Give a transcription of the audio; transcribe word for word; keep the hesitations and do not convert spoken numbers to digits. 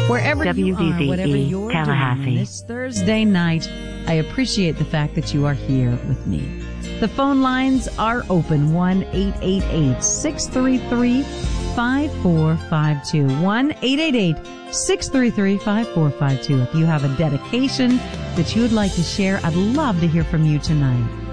Wherever you W D Z E are, whatever you're Tallahassee. doing this Thursday night, I appreciate the fact that you are here with me. The phone lines are open, one eight eight eight, six three three, five four five two. one eight eight eight, six three three, five four five two. If you have a dedication that you would like to share, I'd love to hear from you tonight.